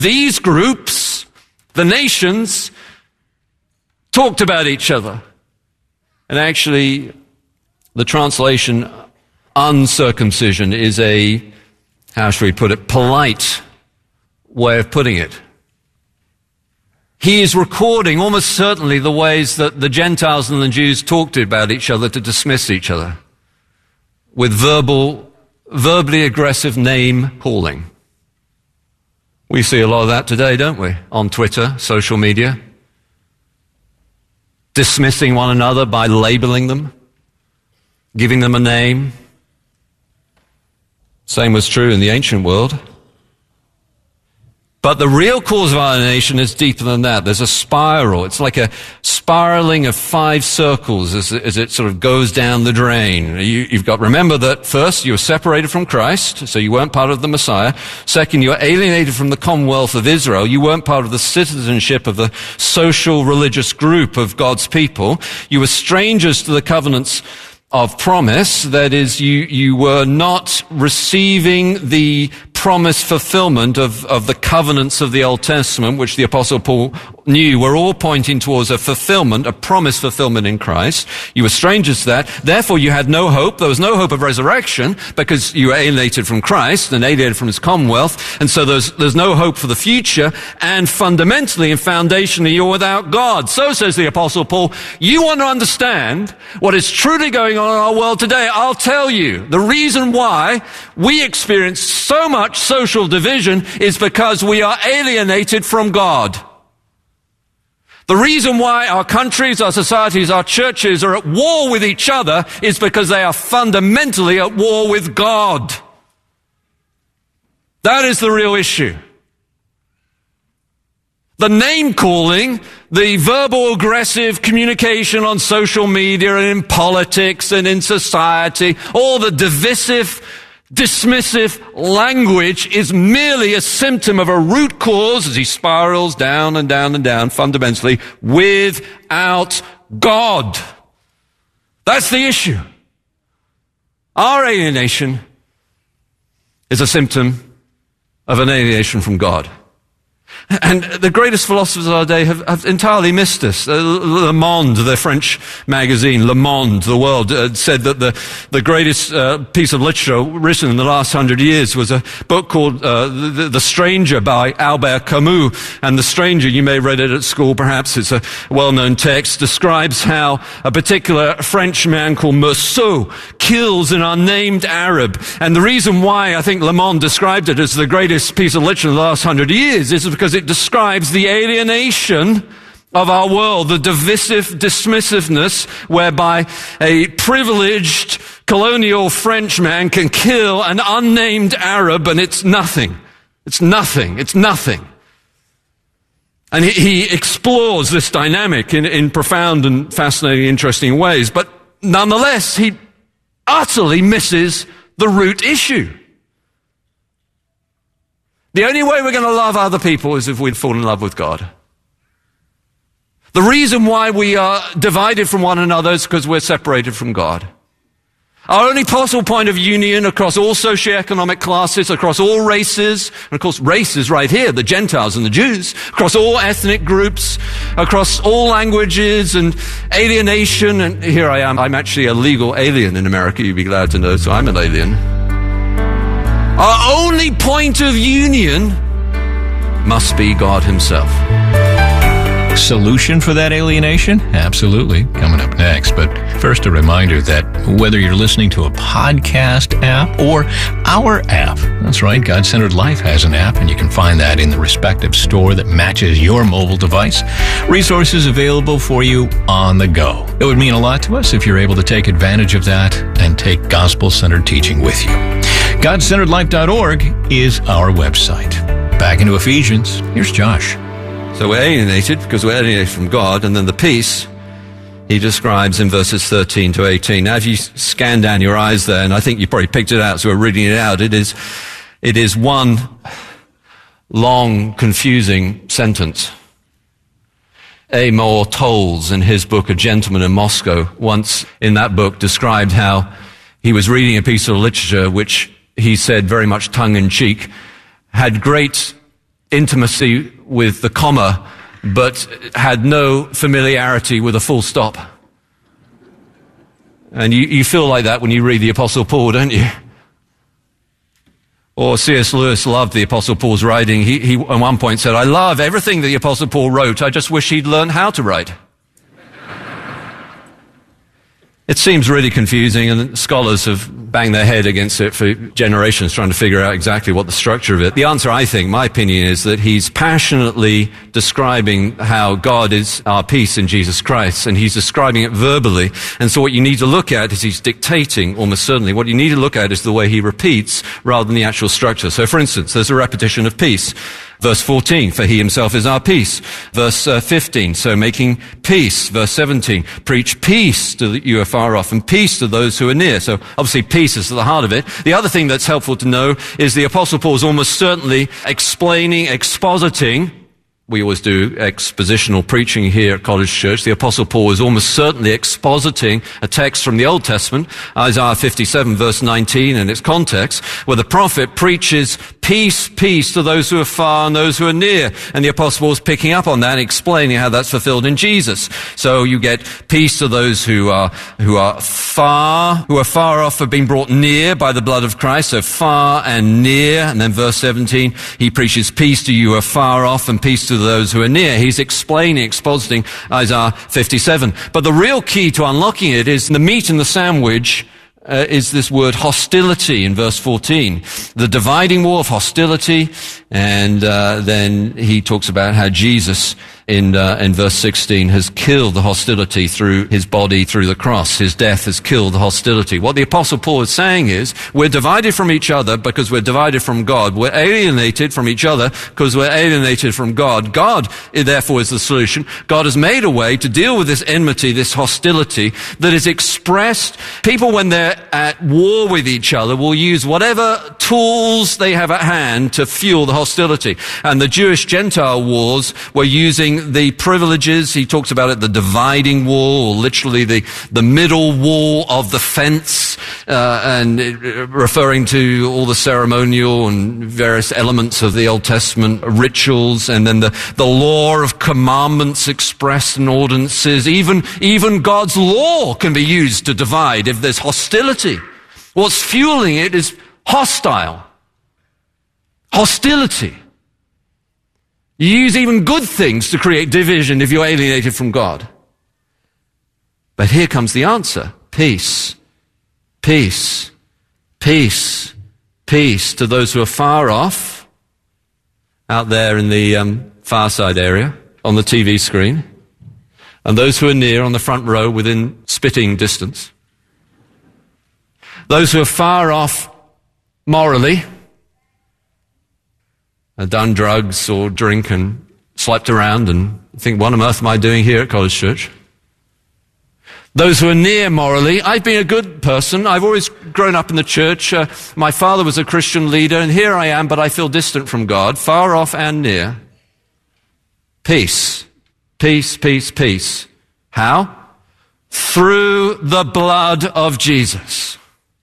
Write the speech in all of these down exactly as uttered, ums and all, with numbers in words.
These groups, the nations, talked about each other. And actually, the translation uncircumcision is a, how should we put it, polite way of putting it. He is recording almost certainly the ways that the Gentiles and the Jews talked about each other to dismiss each other with verbal, verbally aggressive name calling. We see a lot of that today, don't we? On Twitter, social media. Dismissing one another by labeling them, giving them a name. Same was true in the ancient world. But the real cause of alienation is deeper than that. There's a spiral. It's like a spiraling of five circles as, as it sort of goes down the drain. You, you've got, remember that first, you were separated from Christ, so you weren't part of the Messiah. Second, you were alienated from the commonwealth of Israel. You weren't part of the citizenship of the social religious group of God's people. You were strangers to the covenants of promise. That is, you, you were not receiving the promise fulfillment of, of the covenants of the Old Testament, which the Apostle Paul knew were all pointing towards a fulfillment, a promise fulfillment in Christ. You were strangers to that. Therefore, you had no hope. There was no hope of resurrection because you were alienated from Christ and alienated from his commonwealth. And so there's, there's no hope for the future. And fundamentally and foundationally, you're without God. So says the Apostle Paul, you want to understand what is truly going on in our world today. I'll tell you the reason why we experience so much social division is because we are alienated from God. The reason why our countries, our societies, our churches are at war with each other is because they are fundamentally at war with God. That is the real issue. The name calling, the verbal aggressive communication on social media and in politics and in society, all the divisive, dismissive language is merely a symptom of a root cause as he spirals down and down and down, fundamentally, without God. That's the issue. Our alienation is a symptom of an alienation from God. And the greatest philosophers of our day have, have entirely missed this. Uh, Le Monde, the French magazine, Le Monde, the world, uh, said that the, the greatest uh, piece of literature written in the last hundred years was a book called uh, the, the Stranger by Albert Camus. And The Stranger, you may have read it at school perhaps, it's a well-known text, describes how a particular French man called Meursault kills an unnamed Arab. And the reason why I think Le Monde described it as the greatest piece of literature in the last hundred years is because it describes the alienation of our world, the divisive dismissiveness whereby a privileged colonial Frenchman can kill an unnamed Arab and it's nothing. It's nothing. It's nothing. And he, he explores this dynamic in, in profound and fascinating, interesting ways, but nonetheless, he utterly misses the root issue. The only way we're going to love other people is if we fall in love with God. The reason why we are divided from one another is because we're separated from God. Our only possible point of union across all socioeconomic classes, across all races, and of course races right here, the Gentiles and the Jews, across all ethnic groups, across all languages and alienation, and here I am, I'm actually a legal alien in America, you'd be glad to know, so I'm an alien. Our only point of union must be God himself. Solution for that alienation? Absolutely. Coming up next. But first, a reminder that whether you're listening to a podcast app or our app, that's right, God-Centered Life has an app, and you can find that in the respective store that matches your mobile device. Resources available for you on the go. It would mean a lot to us if you're able to take advantage of that and take gospel-centered teaching with you. God Centered Life dot org is our website. Back into Ephesians, here's Josh. So we're alienated because we're alienated from God, and then the peace he describes in verses thirteen to eighteen. Now, if you scan down your eyes there, and I think you probably picked it out, so we're reading it out, it is, it is one long, confusing sentence. Amor Towles, in his book, A Gentleman in Moscow, once in that book described how he was reading a piece of literature which he said very much tongue-in-cheek had great intimacy with the comma, but had no familiarity with a full stop. And you, you feel like that when you read the Apostle Paul, don't you? Or C S Lewis loved the Apostle Paul's writing. He, he at one point said, I love everything that the Apostle Paul wrote. I just wish he'd learned how to write. It seems really confusing, and scholars have banged their head against it for generations trying to figure out exactly what the structure of it. The answer, I think, my opinion, is that he's passionately describing how God is our peace in Jesus Christ, and he's describing it verbally. And so what you need to look at is he's dictating, almost certainly. What you need to look at is the way he repeats rather than the actual structure. So, for instance, there's a repetition of peace. Verse fourteen, for he himself is our peace. Verse uh, fifteen, so making peace. Verse seventeen, preach peace to you who are far off and peace to those who are near. So obviously peace is at the heart of it. The other thing that's helpful to know is the Apostle Paul is almost certainly explaining, expositing. We always do expositional preaching here at College Church. The Apostle Paul is almost certainly expositing a text from the Old Testament, Isaiah fifty-seven verse nineteen and its context, where the prophet preaches peace, peace to those who are far and those who are near. And the Apostle Paul is picking up on that and explaining how that's fulfilled in Jesus. So you get peace to those who are, who are far, who are far off have been brought near by the blood of Christ. So far and near. And then verse seventeen, he preaches peace to you who are far off and peace to those who are near. He's explaining, expositing Isaiah fifty-seven. But the real key to unlocking it is the meat in the sandwich uh, is this word hostility in verse fourteen. The dividing wall of hostility. And uh, then he talks about how Jesus in uh, in verse sixteen has killed the hostility through his body, through the cross. His death has killed the hostility. What the Apostle Paul is saying is, we're divided from each other because we're divided from God. We're alienated from each other because we're alienated from God. God, therefore, is the solution. God has made a way to deal with this enmity, this hostility that is expressed. People, when they're at war with each other, will use whatever tools they have at hand to fuel the hostility. And the Jewish-Gentile wars were using the privileges. He talks about it, the dividing wall, or literally the, the middle wall of the fence, uh, and it, referring to all the ceremonial and various elements of the Old Testament rituals, and then the, the law of commandments expressed in ordinances. Even, even God's law can be used to divide if there's hostility. What's fueling it is hostile. Hostility. You use even good things to create division if you're alienated from God. But here comes the answer. Peace. Peace. Peace. Peace to those who are far off, out there in the um, far side area, on the T V screen, and those who are near on the front row within spitting distance. Those who are far off morally, have done drugs or drink and slept around and think, what on earth am I doing here at College Church? Those who are near morally, I've been a good person. I've always grown up in the church. Uh, my father was a Christian leader, and here I am, but I feel distant from God, far off and near. Peace. Peace, peace, peace. How? Through the blood of Jesus.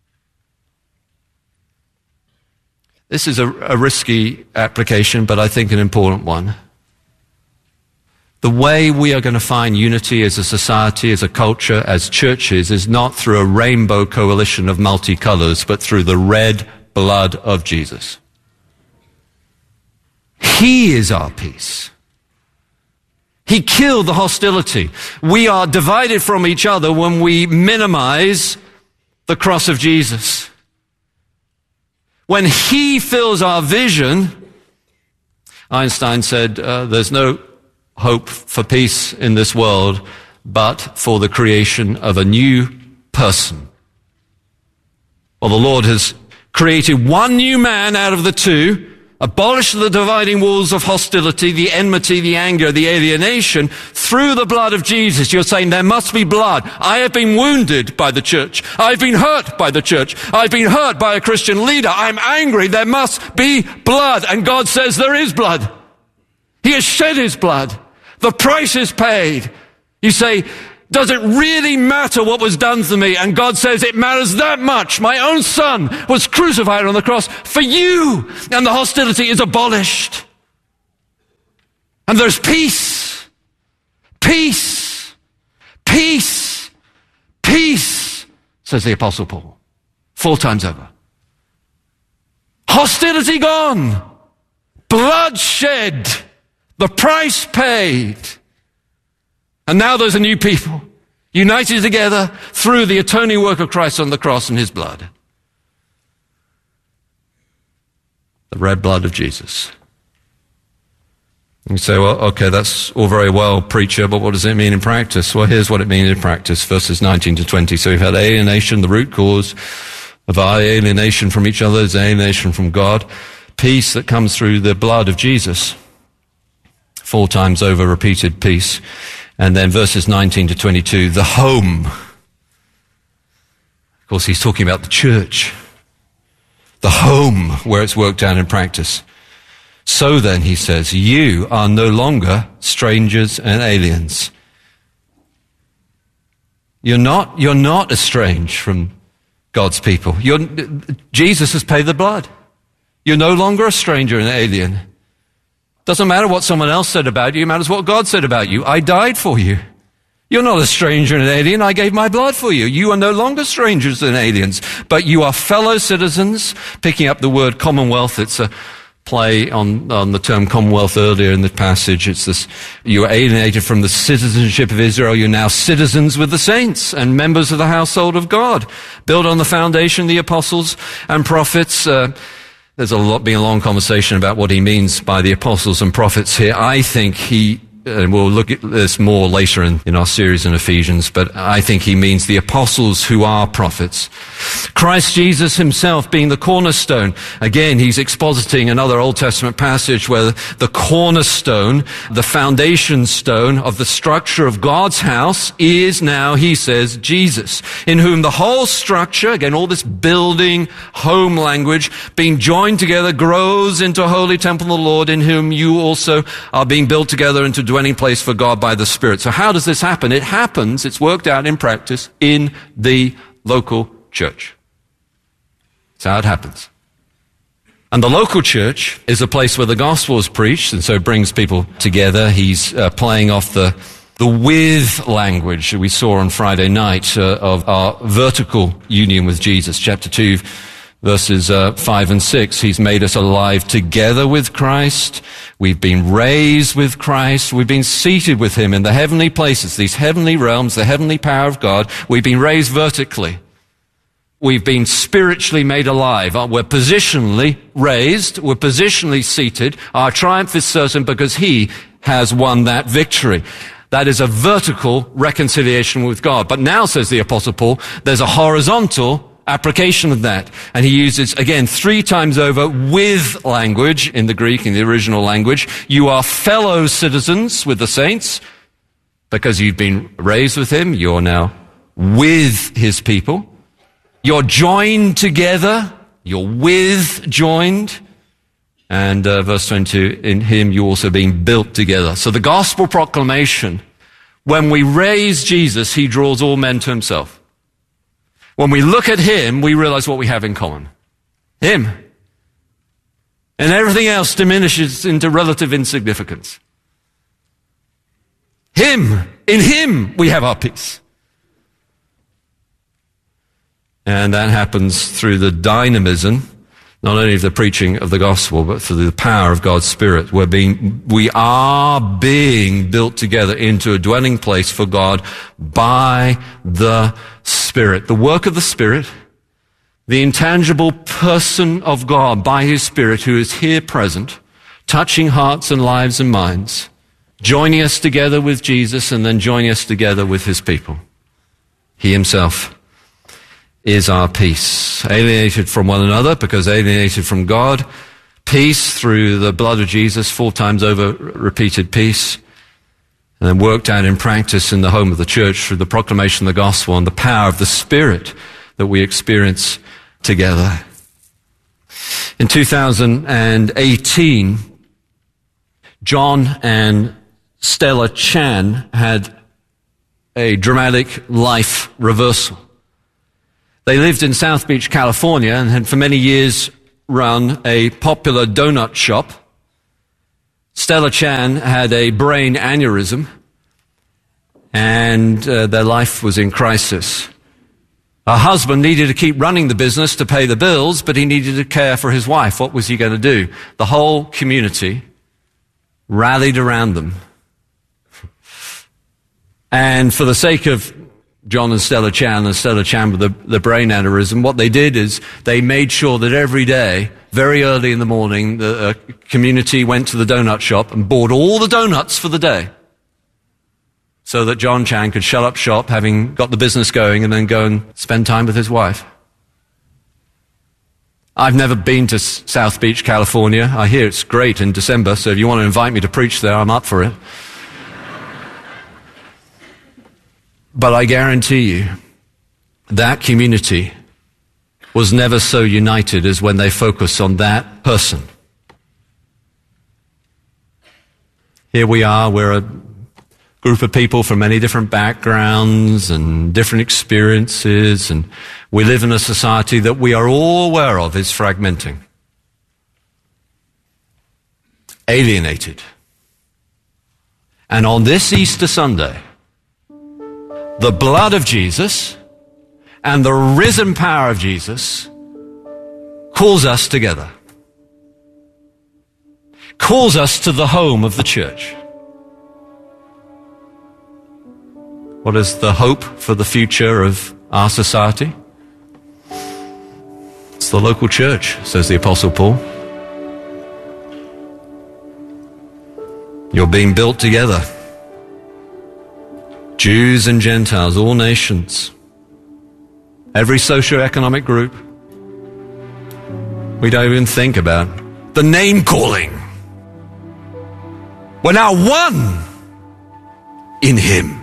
This is a, a risky application, but I think an important one. The way we are going to find unity as a society, as a culture, as churches, is not through a rainbow coalition of multicolors, but through the red blood of Jesus. He is our peace. He killed the hostility. We are divided from each other when we minimize the cross of Jesus. When he fills our vision, Einstein said, uh, there's no hope for peace in this world, but for the creation of a new person. Well, the Lord has created one new man out of the two, abolished the dividing walls of hostility, the enmity, the anger, the alienation, through the blood of Jesus. You're saying there must be blood. I have been wounded by the church. I've been hurt by the church. I've been hurt by a Christian leader. I'm angry. There must be blood. And God says there is blood. He has shed his blood. The price is paid. You say, does it really matter what was done to me? And God says it matters that much. My own son was crucified on the cross for you, and the hostility is abolished. And there's peace, peace, peace, peace, says the Apostle Paul, four times over. Hostility gone, blood shed, the price paid. And now there's a new people, united together through the atoning work of Christ on the cross and his blood. The red blood of Jesus. You say, well, okay, that's all very well, preacher, but what does it mean in practice? Well, here's what it means in practice, verses nineteen to twenty. So we've had alienation, the root cause of our alienation from each other is alienation from God. Peace that comes through the blood of Jesus. Four times over repeated peace. And then verses nineteen to twenty-two, the home. Of course, he's talking about the church. The home where it's worked out in practice. So then, he says, you are no longer strangers and aliens. You're not, you're not estranged from God's people. You're, Jesus has paid the blood. You're no longer a stranger and alien. Doesn't matter what someone else said about you, it matters what God said about you. I died for you. You're not a stranger and an alien. I gave my blood for you. You are no longer strangers and aliens, but you are fellow citizens. Picking up the word commonwealth, it's a play on, on the term commonwealth earlier in the passage. It's this, you are alienated from the citizenship of Israel. You're now citizens with the saints and members of the household of God. Built on the foundation of the apostles and prophets. Uh, there's a lot, been a long conversation about what he means by the apostles and prophets here. I think he, and we'll look at this more later in, in our series in Ephesians, but I think he means the apostles who are prophets. Christ Jesus himself being the cornerstone. Again, he's expositing another Old Testament passage where the cornerstone, the foundation stone of the structure of God's house is now, he says, Jesus, in whom the whole structure, again, all this building, home language, being joined together, grows into a holy temple of the Lord, in whom you also are being built together into dwelling place for God by the Spirit. So how does this happen? It happens, it's worked out in practice in the local church. That's how it happens. And the local church is a place where the gospel is preached, and so it brings people together. He's uh, playing off the the with language that we saw on Friday night uh, of our vertical union with Jesus. Chapter two, verses uh, five and six. He's made us alive together with Christ. We've been raised with Christ. We've been seated with him in the heavenly places, these heavenly realms, the heavenly power of God. We've been raised vertically. We've been spiritually made alive. We're positionally raised. We're positionally seated. Our triumph is certain because he has won that victory. That is a vertical reconciliation with God. But now, says the Apostle Paul, there's a horizontal application of that. And he uses, again, three times over with language in the Greek, in the original language. You are fellow citizens with the saints because you've been raised with him. You're now with his people. You're joined together. You're with joined. And uh, verse twenty-two, in him you also being built together. So the gospel proclamation, when we raise Jesus, he draws all men to himself. When we look at him, we realize what we have in common. Him. And everything else diminishes into relative insignificance. Him. In him we have our peace. And that happens through the dynamism, not only of the preaching of the gospel, but through the power of God's Spirit. We're being, we are being built together into a dwelling place for God by the Spirit. The work of the Spirit, the intangible person of God by his Spirit who is here present, touching hearts and lives and minds, joining us together with Jesus and then joining us together with his people. He himself is our peace. Alienated from one another because alienated from God. Peace through the blood of Jesus, four times over repeated peace. And then worked out in practice in the home of the church through the proclamation of the gospel and the power of the Spirit that we experience together. In two thousand eighteen, John and Stella Chan had a dramatic life reversal. They lived in South Beach, California, and had for many years run a popular donut shop. Stella Chan had a brain aneurysm, and uh, their life was in crisis. Her husband needed to keep running the business to pay the bills, but he needed to care for his wife. What was he going to do? The whole community rallied around them. And for the sake of John and Stella Chan and Stella Chan with the, the brain aneurysm, what they did is they made sure that every day, very early in the morning, the uh, community went to the donut shop and bought all the donuts for the day, so that John Chan could shut up shop, having got the business going, and then go and spend time with his wife. I've never been to South Beach, California. I hear it's great in December, so if you want to invite me to preach there, I'm up for it. But I guarantee you, that community was never so united as when they focus on that person. Here we are, we're a group of people from many different backgrounds and different experiences, and we live in a society that we are all aware of is fragmenting, alienated. And on this Easter Sunday, the blood of Jesus and the risen power of Jesus calls us together, calls us to the home of the church. What is the hope for the future of our society? It's the local church, says the Apostle Paul. You're being built together. Jews and Gentiles, all nations, every socioeconomic group. We don't even think about the name calling. We're now one in Him.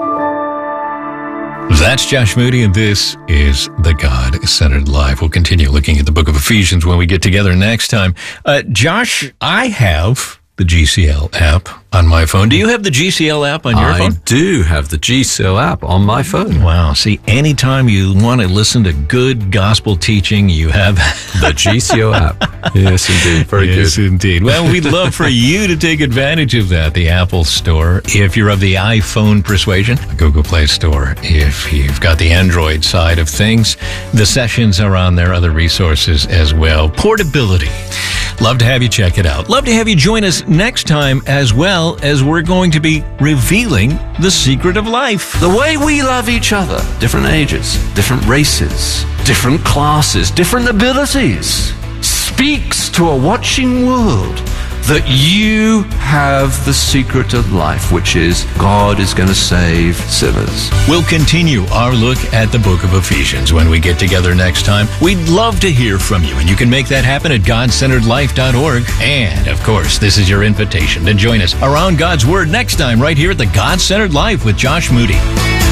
That's Josh Moody, and this is The God-Centered Life. We'll continue looking at the book of Ephesians when we get together next time. Uh, Josh, I have the G C L app on my phone. Do you have the G C L app on your I phone? I do have the G C L app on my phone. Wow. See, anytime you want to listen to good gospel teaching, you have the G C L app. Yes, indeed. Very yes, good. Yes, indeed. Well, we'd love for you to take advantage of that. The Apple Store, if you're of the iPhone persuasion, the Google Play Store, if you've got the Android side of things. The sessions are on there, other resources as well. Portability. Love to have you check it out. Love to have you join us next time as well, as we're going to be revealing the secret of life. The way we love each other, different ages, different races, different classes, different abilities, speaks to a watching world that you have the secret of life, which is God is going to save sinners. We'll continue our look at the book of Ephesians when we get together next time. We'd love to hear from you, and you can make that happen at God Centered Life dot org. And, of course, this is your invitation to join us around God's Word next time right here at the God-Centered Life with Josh Moody.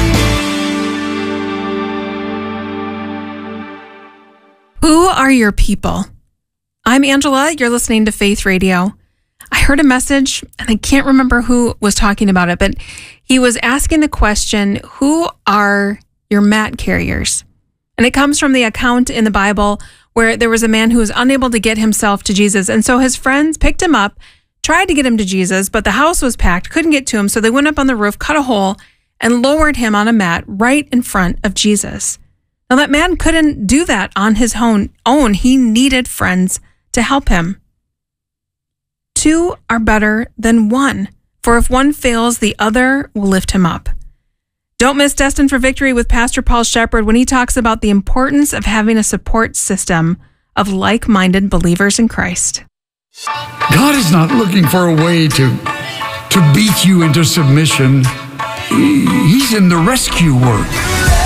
Who are your people? I'm Angela. You're listening to Faith Radio. I heard a message, and I can't remember who was talking about it, but he was asking the question, who are your mat carriers? And it comes from the account in the Bible where there was a man who was unable to get himself to Jesus. And so his friends picked him up, tried to get him to Jesus, but the house was packed, couldn't get to him. So they went up on the roof, cut a hole, and lowered him on a mat right in front of Jesus. Now that man couldn't do that on his own. He needed friends to help him. Two are better than one, for if one fails, the other will lift him up. Don't miss Destined for Victory with Pastor Paul Shepherd when he talks about the importance of having a support system of like-minded believers in Christ. God is not looking for a way to, to beat you into submission. He's in the rescue work.